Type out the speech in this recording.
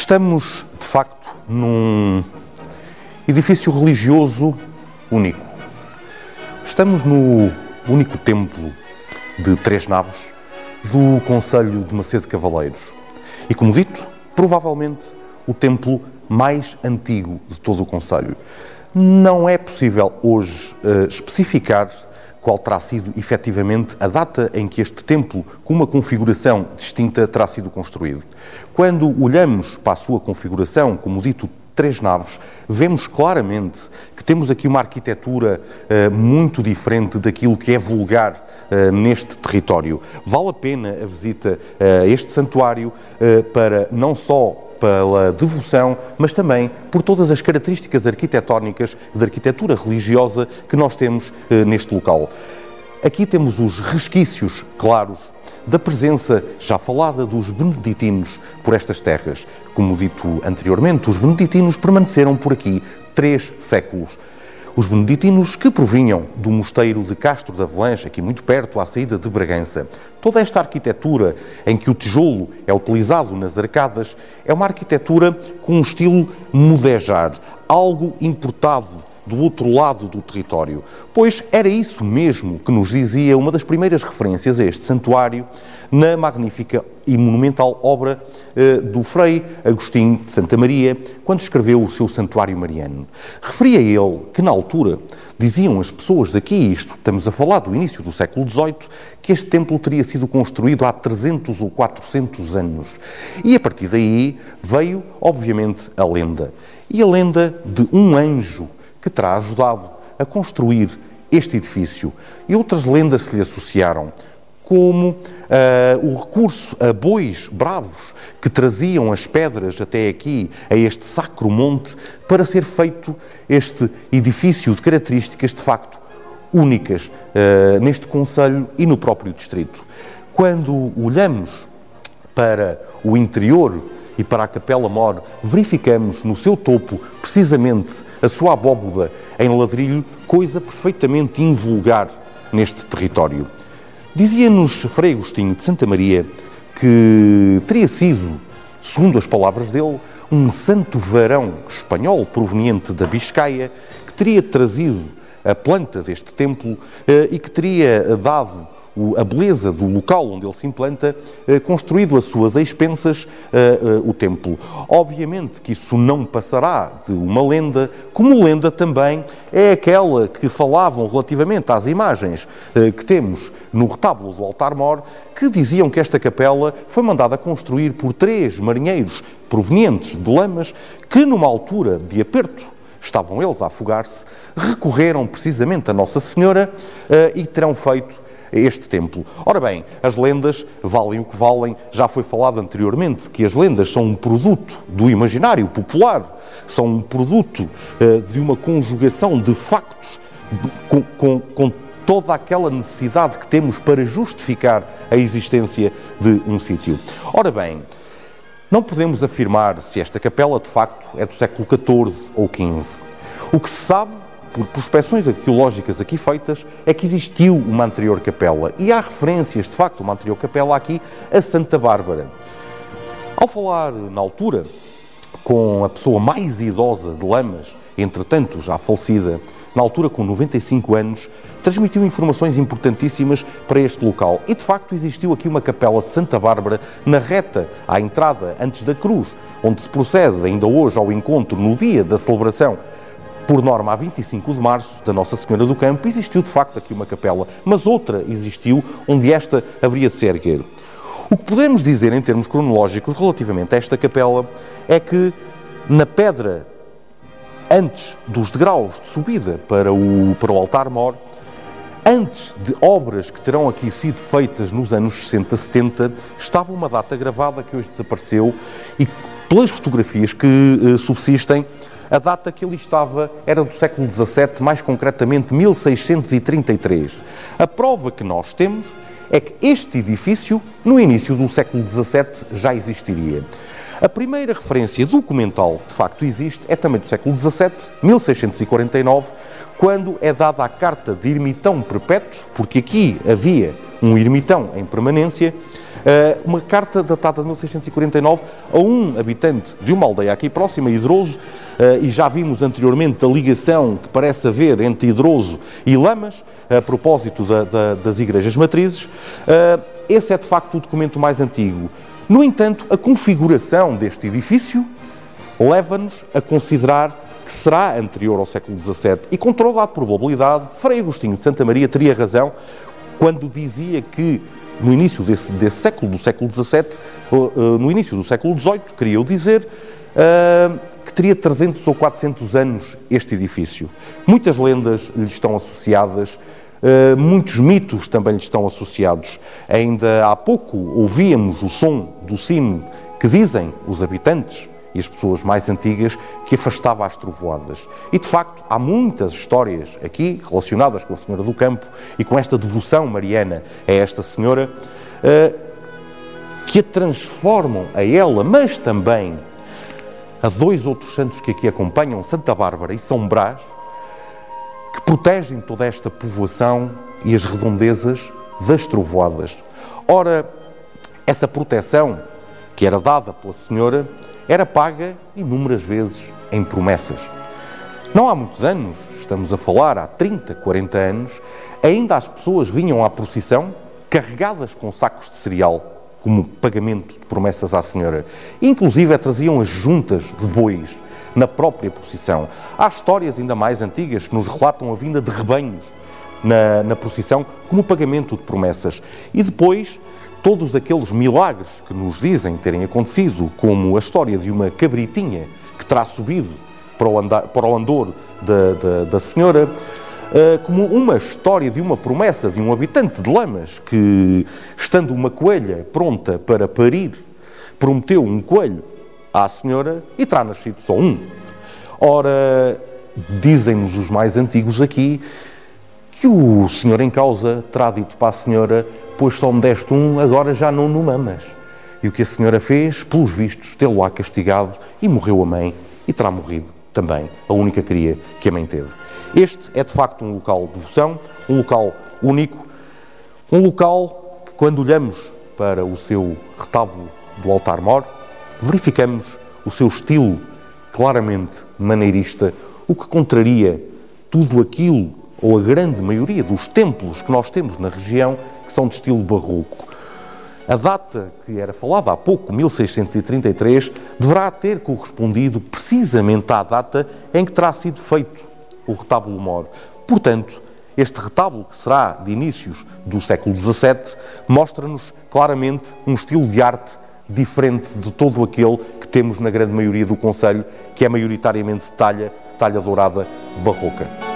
Estamos, de facto, num edifício religioso único. Estamos no único templo de 3 naves do concelho de Macedo Cavaleiros. E, como dito, provavelmente o templo mais antigo de todo o concelho. Não é possível hoje especificar qual terá sido efetivamente a data em que este templo, com uma configuração distinta, terá sido construído. Quando olhamos para a sua configuração, como dito, 3 naves, vemos claramente que temos aqui uma arquitetura muito diferente daquilo que é vulgar neste território. Vale a pena a visita a este santuário para não só pela devoção, mas também por todas as características arquitetónicas de arquitetura religiosa que nós temos neste local. Aqui temos os resquícios claros da presença já falada dos beneditinos por estas terras. Como dito anteriormente, os beneditinos permaneceram por aqui 3 séculos. Os beneditinos que provinham do mosteiro de Castro de Avelange, aqui muito perto, à saída de Bragança. Toda esta arquitetura em que o tijolo é utilizado nas arcadas é uma arquitetura com um estilo mudéjar, algo importado do outro lado do território. Pois era isso mesmo que nos dizia uma das primeiras referências a este santuário na magnífica e monumental obra do Frei Agostinho de Santa Maria, quando escreveu o seu Santuário Mariano. Referia ele que, na altura, diziam as pessoas daqui, isto estamos a falar do início do século XVIII, que este templo teria sido construído há 300 ou 400 anos. E a partir daí veio, obviamente, a lenda. E a lenda de um anjo que terá ajudado a construir este edifício. E outras lendas se lhe associaram, como o recurso a bois bravos que traziam as pedras até aqui, a este sacro monte, para ser feito este edifício de características, de facto, únicas neste concelho e no próprio distrito. Quando olhamos para o interior e para a Capela-Mor, verificamos no seu topo, precisamente, a sua abóboda em ladrilho, coisa perfeitamente invulgar neste território. Dizia-nos Frei Agostinho de Santa Maria que teria sido, segundo as palavras dele, um santo varão espanhol proveniente da Biscaia, que teria trazido a planta deste templo e que teria dado a beleza do local onde ele se implanta, construído a suas expensas o templo. Obviamente que isso não passará de uma lenda, como lenda também é aquela que falavam relativamente às imagens que temos no retábulo do altar-mor, que diziam que esta capela foi mandada construir por 3 marinheiros provenientes de Lamas, que numa altura de aperto, estavam eles a afogar-se, recorreram precisamente a Nossa Senhora e terão feito este templo. Ora bem, as lendas valem o que valem. Já foi falado anteriormente que as lendas são um produto do imaginário popular, são um produto de uma conjugação de factos com toda aquela necessidade que temos para justificar a existência de um sítio. Ora bem, não podemos afirmar se esta capela de facto é do século XIV ou XV. O que se sabe, por prospeções arqueológicas aqui feitas, é que existiu uma anterior capela. E há referências, de facto, uma anterior capela aqui, a Santa Bárbara. Ao falar, na altura, com a pessoa mais idosa de Lamas, entretanto já falecida, na altura com 95 anos, transmitiu informações importantíssimas para este local. E, de facto, existiu aqui uma capela de Santa Bárbara na reta, à entrada, antes da cruz, onde se procede ainda hoje ao encontro, no dia da celebração, por norma, a 25 de março, da Nossa Senhora do Campo, existiu de facto aqui uma capela, mas outra existiu onde esta haveria de se erguer. O que podemos dizer em termos cronológicos relativamente a esta capela é que na pedra, antes dos degraus de subida para o altar-mor, antes de obras que terão aqui sido feitas nos anos 60, 70, estava uma data gravada que hoje desapareceu e, pelas fotografias que subsistem, a data que ali estava era do século XVII, mais concretamente 1633. A prova que nós temos é que este edifício, no início do século XVII, já existiria. A primeira referência documental, de facto, existe, é também do século XVII, 1649, quando é dada a carta de ermitão perpétuo, porque aqui havia um ermitão em permanência, Uma carta datada de 1649 a um habitante de uma aldeia aqui próxima, Idroso, e já vimos anteriormente a ligação que parece haver entre Idroso e Lamas, a propósito das igrejas matrizes. Esse é de facto o documento mais antigo. No entanto, a configuração deste edifício leva-nos a considerar que será anterior ao século XVII e, com toda a probabilidade, Frei Agostinho de Santa Maria teria razão quando dizia que no início desse século, do século XVII, no início do século XVIII, queria eu dizer, que teria 300 ou 400 anos este edifício. Muitas lendas lhe estão associadas, muitos mitos também lhe estão associados. Ainda há pouco ouvíamos o som do sino que dizem os habitantes e as pessoas mais antigas que afastava as trovoadas. E, de facto, há muitas histórias aqui relacionadas com a Senhora do Campo e com esta devoção mariana a esta Senhora que a transformam a ela, mas também a dois outros santos que aqui acompanham, Santa Bárbara e São Brás, que protegem toda esta povoação e as redondezas das trovoadas. Ora, essa proteção que era dada pela Senhora era paga inúmeras vezes em promessas. Não há muitos anos, estamos a falar há 30, 40 anos, ainda as pessoas vinham à procissão carregadas com sacos de cereal, como pagamento de promessas à Senhora. Inclusive traziam as juntas de bois na própria procissão. Há histórias ainda mais antigas que nos relatam a vinda de rebanhos na procissão como pagamento de promessas. E depois todos aqueles milagres que nos dizem terem acontecido, como a história de uma cabritinha que terá subido para o andor da Senhora, como uma história de uma promessa de um habitante de Lamas que, estando uma coelha pronta para parir, prometeu um coelho à Senhora e terá nascido só um. Ora, dizem-nos os mais antigos aqui que o senhor em causa terá dito para a Senhora: pois só me deste um, agora já não no mamas. E o que a Senhora fez, pelos vistos, tê-lo-á castigado e morreu a mãe e terá morrido também a única cria que a mãe teve. Este é de facto um local de devoção, um local único, um local que, quando olhamos para o seu retábulo do altar-mor, verificamos o seu estilo claramente maneirista, o que contraria tudo aquilo, ou a grande maioria dos templos que nós temos na região, que são de estilo barroco. A data que era falada há pouco, 1633, deverá ter correspondido precisamente à data em que terá sido feito o retábulo-mor. Portanto, este retábulo, que será de inícios do século XVII, mostra-nos claramente um estilo de arte diferente de todo aquele que temos na grande maioria do concelho, que é maioritariamente de talha dourada barroca.